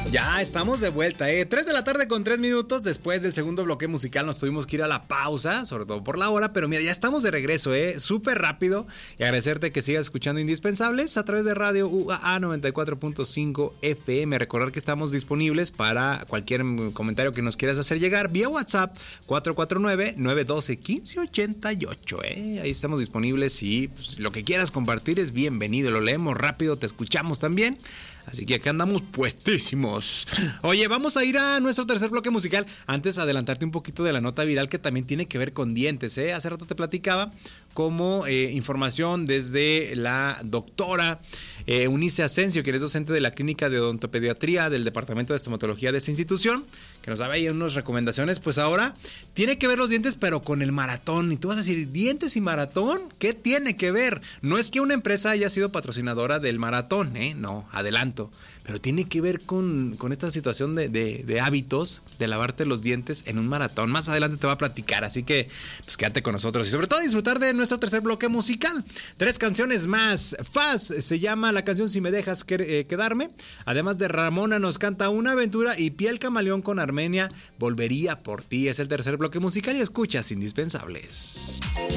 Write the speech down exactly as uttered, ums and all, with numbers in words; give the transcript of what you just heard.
Ya estamos de vuelta, ¿eh? tres de la tarde con tres minutos. Después del segundo bloque musical nos tuvimos que ir a la pausa, sobre todo por la hora, pero mira, ya estamos de regreso, ¿eh? Súper rápido. Y agradecerte que sigas escuchando Indispensables a través de Radio U A A noventa y cuatro punto cinco F M. Recordar que estamos disponibles para cualquier comentario que nos quieras hacer llegar vía WhatsApp cuatro cuatro nueve, nueve uno dos, uno cinco ocho ocho, ¿eh? Ahí estamos disponibles y pues, lo que quieras compartir es bienvenido. Lo leemos rápido, te escuchamos también. Así que acá andamos puestísimos. Oye, vamos a ir a nuestro tercer bloque musical. Antes, adelantarte un poquito de la nota viral que también tiene que ver con dientes, ¿eh? Hace rato te platicaba como eh, información desde la doctora eh, Eunice Asensio, que es docente de la Clínica de Odontopediatría del Departamento de Estomatología de esa institución, que nos daba ahí unas recomendaciones. Pues ahora tiene que ver los dientes, pero con el maratón. Y tú vas a decir, ¿dientes y maratón? ¿Qué tiene que ver? No es que una empresa haya sido patrocinadora del maratón, ¿eh? No, adelanto. Pero tiene que ver con, con esta situación de, de, de hábitos, de lavarte los dientes en un maratón. Más adelante te va a platicar, así que pues quédate con nosotros y sobre todo disfrutar de nuestro tercer bloque musical. Tres canciones más. Faz se llama la canción Si me dejas quedarme. Además de Ramona nos canta Una aventura y Piel Camaleón con Armenia, Volvería por ti. Es el tercer bloque musical y escuchas Indispensables.